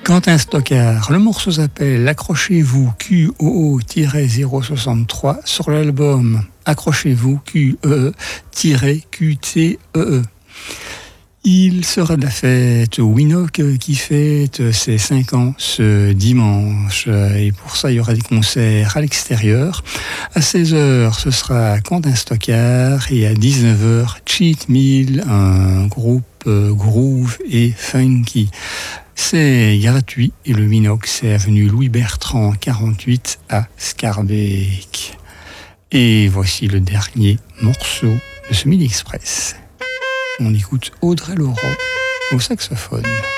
Quentin Stockard, le morceau s'appelle Accrochez-vous QOO-063 sur l'album Accrochez-vous QE-QTEE. Il sera de la fête au Winock qui fête ses 5 ans ce dimanche. Et pour ça, il y aura des concerts à l'extérieur. À 16h, ce sera Quentin Stockard et à 19h, Cheat Meal, un groupe groove et funky. C'est gratuit et le Winock, c'est avenue Louis Bertrand 48 à Scarbeck. Et voici le dernier morceau de ce Midi Express. On écoute Audrey Laurent au saxophone.